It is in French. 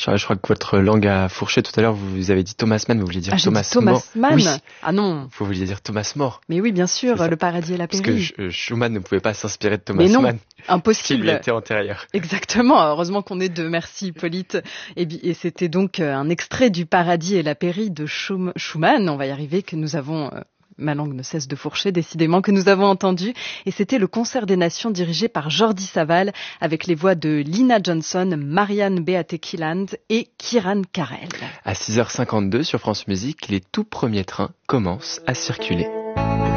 Je crois que votre langue a fourché tout à l'heure. Vous avez dit Thomas Mann, vous vouliez dire Ah, j'ai Thomas dit Thomas More. Mann. Oui. Ah non. Vous vouliez dire Thomas More. Mais oui, bien sûr, C'est ça. Le paradis et la Parce pérille. que Schumann ne pouvait pas s'inspirer de Thomas Mais non, Mann. Parce qu'il impossible. lui était antérieur. Exactement, heureusement qu'on est deux, merci Hippolyte. Et c'était donc un extrait du Paradis et la pérille de Schumann, on va y arriver, que nous avons... Ma langue ne cesse de fourcher, décidément, que nous avons entendu. Et c'était le Concert des Nations dirigé par Jordi Savall avec les voix de Lina Johnson, Marianne Beate Kielland et Kiran Karel. À 6h52 sur France Musique, les tout premiers trains commencent à circuler.